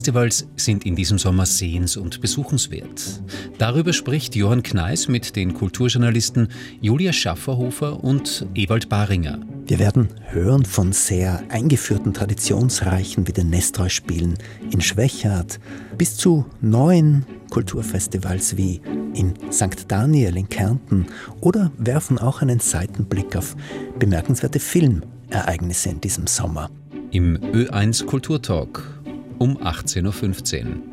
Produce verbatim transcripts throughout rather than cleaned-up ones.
Festivals sind in diesem Sommer sehens- und besuchenswert. Darüber spricht Johann Kneis mit den Kulturjournalisten Julia Schafferhofer und Ewald Baringer. Wir werden hören von sehr eingeführten Traditionsreichen wie den Nestroy-Spielen in Schwechat bis zu neuen Kulturfestivals wie in Sankt Daniel in Kärnten oder werfen auch einen Seitenblick auf bemerkenswerte Filmereignisse in diesem Sommer. Im Ö eins Kulturtalk um achtzehn Uhr fünfzehn.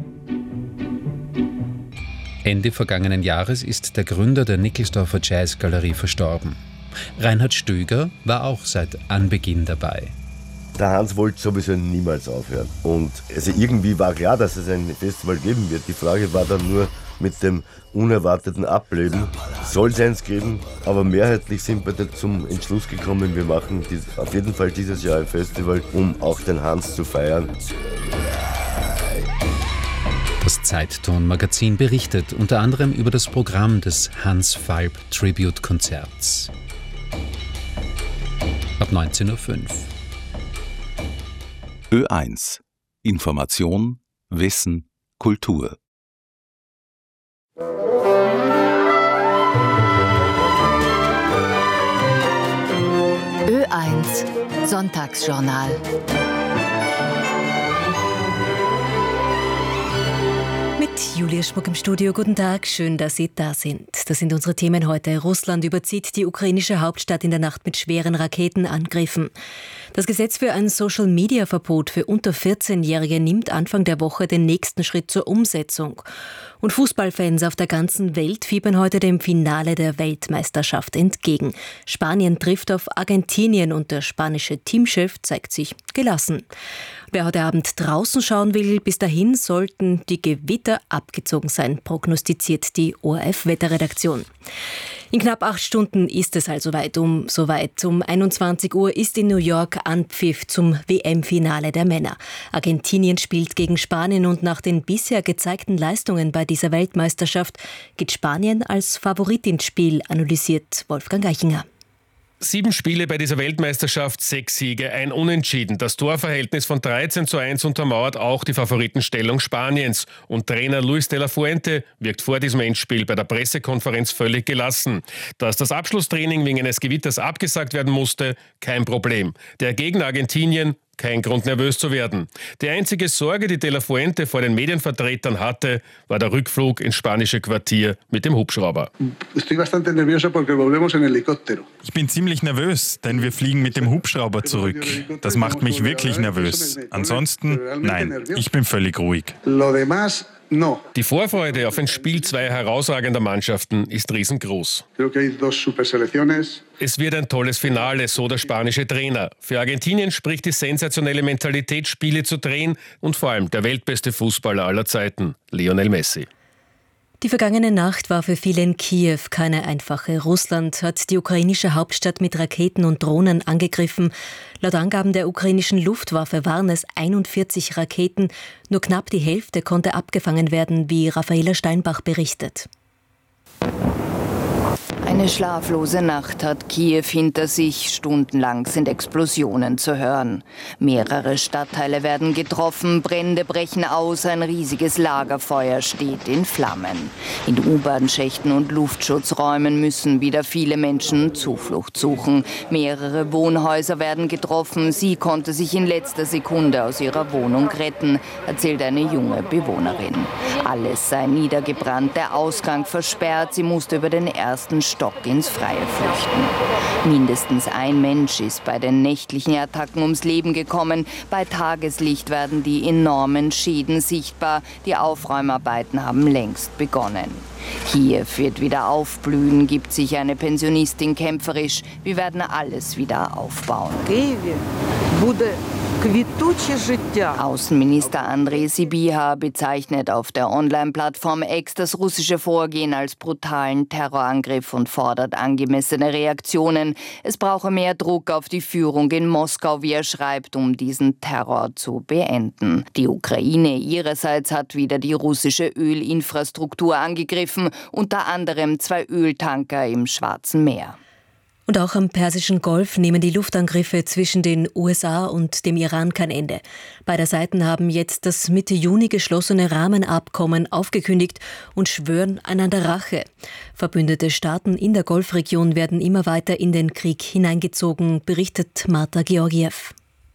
Ende vergangenen Jahres ist der Gründer der Nickelsdorfer Jazzgalerie verstorben. Reinhard Stöger war auch seit Anbeginn dabei. Der Hans wollte sowieso niemals aufhören. Und also irgendwie war klar, dass es ein Festival geben wird. Die Frage war dann nur mit dem unerwarteten Ableben. Soll es eins geben, aber mehrheitlich sind wir da zum Entschluss gekommen, wir machen dies, auf jeden Fall dieses Jahr ein Festival, um auch den Hans zu feiern. Das Zeitton-Magazin berichtet unter anderem über das Programm des Hans Falb Tribute-Konzerts. Ab neunzehn Uhr fünf. Ö eins. Information, Wissen, Kultur. Ö eins Sonntagsjournal. Mit Julia Schmuck im Studio. Guten Tag, schön, dass Sie da sind. Das sind unsere Themen heute. Russland überzieht die ukrainische Hauptstadt in der Nacht mit schweren Raketenangriffen. Das Gesetz für ein Social-Media-Verbot für unter vierzehnjährige nimmt Anfang der Woche den nächsten Schritt zur Umsetzung. Und Fußballfans auf der ganzen Welt fiebern heute dem Finale der Weltmeisterschaft entgegen. Spanien trifft auf Argentinien und der spanische Teamchef zeigt sich gelassen. Wer heute Abend draußen schauen will, bis dahin sollten die Gewitter abgezogen sein, prognostiziert die O R F-Wetterredaktion. In knapp acht Stunden ist es also weit um soweit. Um einundzwanzig Uhr ist in New York Anpfiff zum W M-Finale der Männer. Argentinien spielt gegen Spanien und nach den bisher gezeigten Leistungen bei dieser Weltmeisterschaft geht Spanien als Favorit ins Spiel, analysiert Wolfgang Eichinger. Sieben Spiele bei dieser Weltmeisterschaft, sechs Siege, ein Unentschieden. Das Torverhältnis von dreizehn zu eins untermauert auch die Favoritenstellung Spaniens. Und Trainer Luis de la Fuente wirkt vor diesem Endspiel bei der Pressekonferenz völlig gelassen. Dass das Abschlusstraining wegen eines Gewitters abgesagt werden musste, kein Problem. Der Gegner Argentinien, kein Grund, nervös zu werden. Die einzige Sorge, die de la Fuente vor den Medienvertretern hatte, war der Rückflug ins spanische Quartier mit dem Hubschrauber. Ich bin ziemlich nervös, denn wir fliegen mit dem Hubschrauber zurück. Das macht mich wirklich nervös. Ansonsten, nein, ich bin völlig ruhig. No. Die Vorfreude auf ein Spiel zweier herausragender Mannschaften ist riesengroß. Es wird ein tolles Finale, so der spanische Trainer. Für Argentinien spricht die sensationelle Mentalität, Spiele zu drehen und vor allem der weltbeste Fußballer aller Zeiten, Lionel Messi. Die vergangene Nacht war für viele in Kiew keine einfache. Russland hat die ukrainische Hauptstadt mit Raketen und Drohnen angegriffen. Laut Angaben der ukrainischen Luftwaffe waren es einundvierzig Raketen. Nur knapp die Hälfte konnte abgefangen werden, wie Raffaela Steinbach berichtet. Eine schlaflose Nacht hat Kiew hinter sich. Stundenlang sind Explosionen zu hören. Mehrere Stadtteile werden getroffen, Brände brechen aus, ein riesiges Lagerfeuer steht in Flammen. In U-Bahn-Schächten und Luftschutzräumen müssen wieder viele Menschen Zuflucht suchen. Mehrere Wohnhäuser werden getroffen. Sie konnte sich in letzter Sekunde aus ihrer Wohnung retten, erzählt eine junge Bewohnerin. Alles sei niedergebrannt, der Ausgang versperrt. Sie musste über den ersten Stock ins Freie flüchten. Mindestens ein Mensch ist bei den nächtlichen Attacken ums Leben gekommen. Bei Tageslicht werden die enormen Schäden sichtbar. Die Aufräumarbeiten haben längst begonnen. Kiew wird wieder aufblühen, gibt sich eine Pensionistin kämpferisch. Wir werden alles wieder aufbauen. Außenminister Andrei Sybiha bezeichnet auf der Online-Plattform X das russische Vorgehen als brutalen Terrorangriff und fordert angemessene Reaktionen. Es brauche mehr Druck auf die Führung in Moskau, wie er schreibt, um diesen Terror zu beenden. Die Ukraine ihrerseits hat wieder die russische Ölinfrastruktur angegriffen, unter anderem zwei Öltanker im Schwarzen Meer. Und auch am Persischen Golf nehmen die Luftangriffe zwischen den U S A und dem Iran kein Ende. Beide Seiten haben jetzt das Mitte Juni geschlossene Rahmenabkommen aufgekündigt und schwören einander Rache. Verbündete Staaten in der Golfregion werden immer weiter in den Krieg hineingezogen, berichtet Marta Georgiev.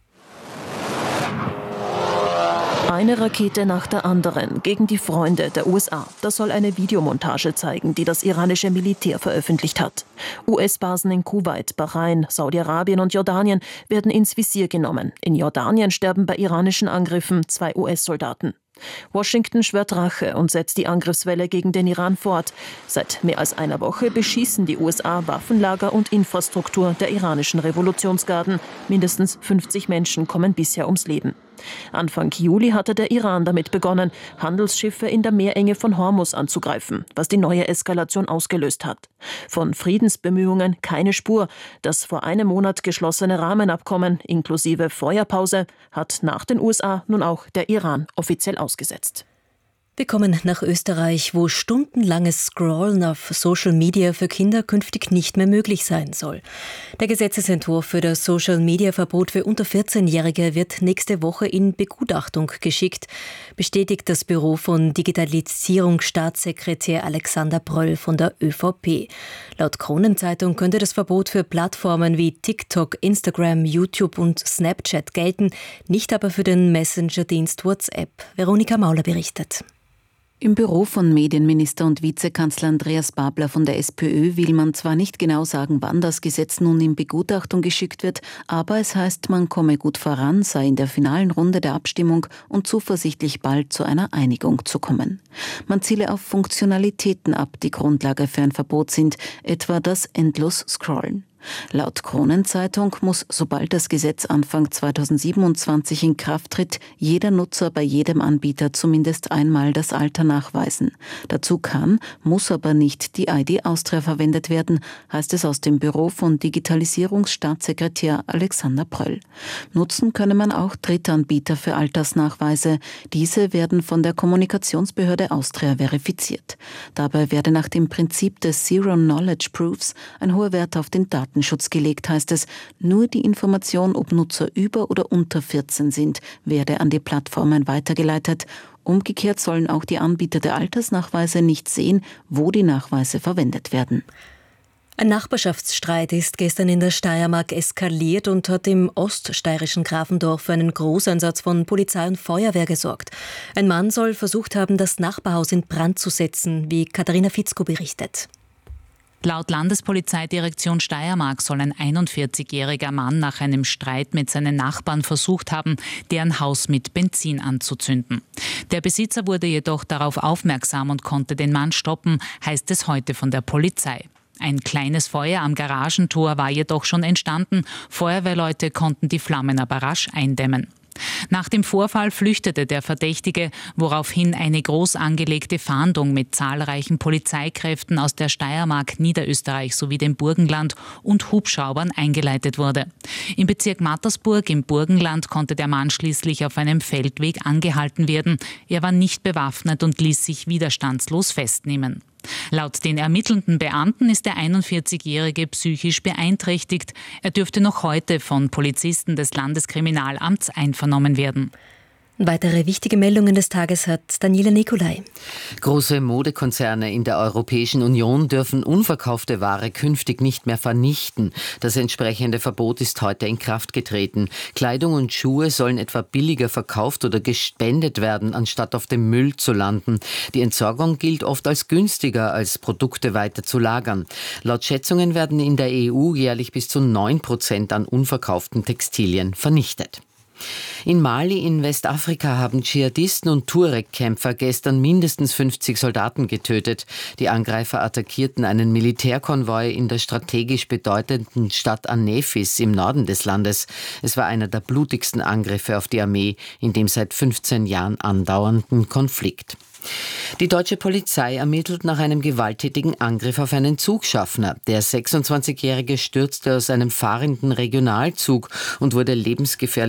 Eine Rakete nach der anderen gegen die Freunde der U S A. Das soll eine Videomontage zeigen, die das iranische Militär veröffentlicht hat. U S-Basen in Kuwait, Bahrain, Saudi-Arabien und Jordanien werden ins Visier genommen. In Jordanien sterben bei iranischen Angriffen zwei U S-Soldaten. Washington schwört Rache und setzt die Angriffswelle gegen den Iran fort. Seit mehr als einer Woche beschießen die U S A Waffenlager und Infrastruktur der iranischen Revolutionsgarden. Mindestens fünfzig Menschen kommen bisher ums Leben. Anfang Juli hatte der Iran damit begonnen, Handelsschiffe in der Meerenge von Hormuz anzugreifen, was die neue Eskalation ausgelöst hat. Von Friedensbemühungen keine Spur. Das vor einem Monat geschlossene Rahmenabkommen inklusive Feuerpause hat nach den U S A nun auch der Iran offiziell ausgesetzt. Wir kommen nach Österreich, wo stundenlanges Scrollen auf Social Media für Kinder künftig nicht mehr möglich sein soll. Der Gesetzesentwurf für das Social Media Verbot für unter vierzehnjährige wird nächste Woche in Begutachtung geschickt, bestätigt das Büro von Digitalisierungsstaatssekretär Alexander Pröll von der ÖVP. Laut Kronenzeitung könnte das Verbot für Plattformen wie TikTok, Instagram, YouTube und Snapchat gelten, nicht aber für den Messenger-Dienst WhatsApp. Veronika Mauler berichtet. Im Büro von Medienminister und Vizekanzler Andreas Babler von der SPÖ will man zwar nicht genau sagen, wann das Gesetz nun in Begutachtung geschickt wird, aber es heißt, man komme gut voran, sei in der finalen Runde der Abstimmung und zuversichtlich bald zu einer Einigung zu kommen. Man ziele auf Funktionalitäten ab, die Grundlage für ein Verbot sind, etwa das Endlos-Scrollen. Laut Kronenzeitung muss, sobald das Gesetz Anfang zweitausendsiebenundzwanzig in Kraft tritt, jeder Nutzer bei jedem Anbieter zumindest einmal das Alter nachweisen. Dazu kann, muss aber nicht die I D Austria verwendet werden, heißt es aus dem Büro von Digitalisierungsstaatssekretär Alexander Pröll. Nutzen könne man auch Drittanbieter für Altersnachweise. Diese werden von der Kommunikationsbehörde Austria verifiziert. Dabei werde nach dem Prinzip des Zero Knowledge Proofs ein hoher Wert auf den Daten Datenschutz gelegt, heißt es. Nur die Information, ob Nutzer über oder unter vierzehn sind, werde an die Plattformen weitergeleitet. Umgekehrt sollen auch die Anbieter der Altersnachweise nicht sehen, wo die Nachweise verwendet werden. Ein Nachbarschaftsstreit ist gestern in der Steiermark eskaliert und hat im oststeirischen Grafendorf für einen Großeinsatz von Polizei und Feuerwehr gesorgt. Ein Mann soll versucht haben, das Nachbarhaus in Brand zu setzen, wie Katharina Fitzko berichtet. Laut Landespolizeidirektion Steiermark soll ein einundvierzigjähriger Mann nach einem Streit mit seinen Nachbarn versucht haben, deren Haus mit Benzin anzuzünden. Der Besitzer wurde jedoch darauf aufmerksam und konnte den Mann stoppen, heißt es heute von der Polizei. Ein kleines Feuer am Garagentor war jedoch schon entstanden. Feuerwehrleute konnten die Flammen aber rasch eindämmen. Nach dem Vorfall flüchtete der Verdächtige, woraufhin eine groß angelegte Fahndung mit zahlreichen Polizeikräften aus der Steiermark, Niederösterreich sowie dem Burgenland und Hubschraubern eingeleitet wurde. Im Bezirk Mattersburg im Burgenland konnte der Mann schließlich auf einem Feldweg angehalten werden. Er war nicht bewaffnet und ließ sich widerstandslos festnehmen. Laut den ermittelnden Beamten ist der einundvierzigjährige psychisch beeinträchtigt. Er dürfte noch heute von Polizisten des Landeskriminalamts einvernommen werden. Weitere wichtige Meldungen des Tages hat Daniela Nicolai. Große Modekonzerne in der Europäischen Union dürfen unverkaufte Ware künftig nicht mehr vernichten. Das entsprechende Verbot ist heute in Kraft getreten. Kleidung und Schuhe sollen etwa billiger verkauft oder gespendet werden, anstatt auf dem Müll zu landen. Die Entsorgung gilt oft als günstiger, als Produkte weiter zu lagern. Laut Schätzungen werden in der E U jährlich bis zu neun Prozent an unverkauften Textilien vernichtet. In Mali in Westafrika haben Dschihadisten und Tuareg-Kämpfer gestern mindestens fünfzig Soldaten getötet. Die Angreifer attackierten einen Militärkonvoi in der strategisch bedeutenden Stadt An-Nefis im Norden des Landes. Es war einer der blutigsten Angriffe auf die Armee in dem seit fünfzehn Jahren andauernden Konflikt. Die deutsche Polizei ermittelt nach einem gewalttätigen Angriff auf einen Zugschaffner. Der sechsundzwanzigjährige stürzte aus einem fahrenden Regionalzug und wurde lebensgefährlich verletzt,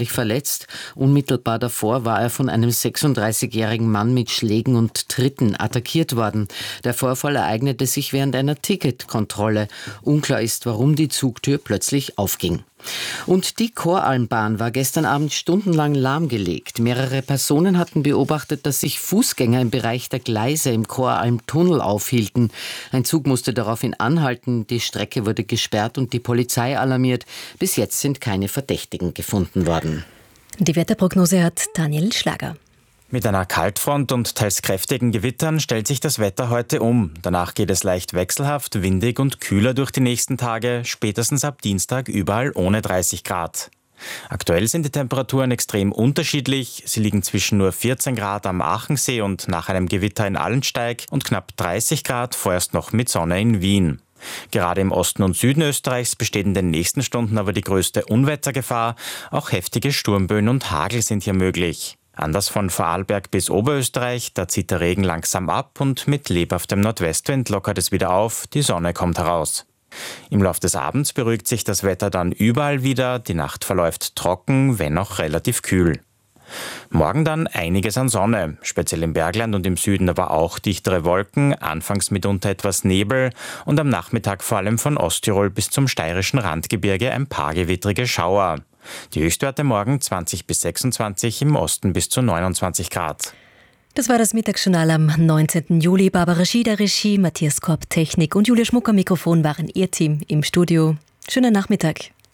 verletzt. Unmittelbar davor war er von einem sechsunddreißigjährigen Mann mit Schlägen und Tritten attackiert worden. Der Vorfall ereignete sich während einer Ticketkontrolle. Unklar ist, warum die Zugtür plötzlich aufging. Und die Koralmbahn war gestern Abend stundenlang lahmgelegt. Mehrere Personen hatten beobachtet, dass sich Fußgänger im Bereich der Gleise im Koralmtunnel aufhielten. Ein Zug musste daraufhin anhalten, die Strecke wurde gesperrt und die Polizei alarmiert. Bis jetzt sind keine Verdächtigen gefunden worden. Die Wetterprognose hat Daniel Schlager. Mit einer Kaltfront und teils kräftigen Gewittern stellt sich das Wetter heute um. Danach geht es leicht wechselhaft, windig und kühler durch die nächsten Tage, spätestens ab Dienstag überall ohne dreißig Grad. Aktuell sind die Temperaturen extrem unterschiedlich. Sie liegen zwischen nur vierzehn Grad am Aachensee und nach einem Gewitter in Allensteig und knapp dreißig Grad vorerst noch mit Sonne in Wien. Gerade im Osten und Süden Österreichs besteht in den nächsten Stunden aber die größte Unwettergefahr. Auch heftige Sturmböen und Hagel sind hier möglich. Anders von Vorarlberg bis Oberösterreich, da zieht der Regen langsam ab und mit lebhaftem Nordwestwind lockert es wieder auf, die Sonne kommt heraus. Im Laufe des Abends beruhigt sich das Wetter dann überall wieder, die Nacht verläuft trocken, wenn auch relativ kühl. Morgen dann einiges an Sonne, speziell im Bergland und im Süden aber auch dichtere Wolken, anfangs mitunter etwas Nebel und am Nachmittag vor allem von Osttirol bis zum steirischen Randgebirge ein paar gewittrige Schauer. Die Höchstwerte morgen zwanzig bis sechsundzwanzig, im Osten bis zu neunundzwanzig Grad. Das war das Mittagsjournal am neunzehnten Juli. Barbara Schieder, Regie, Matthias Korb, Technik und Julia Schmuck am Mikrofon waren Ihr Team im Studio. Schönen Nachmittag.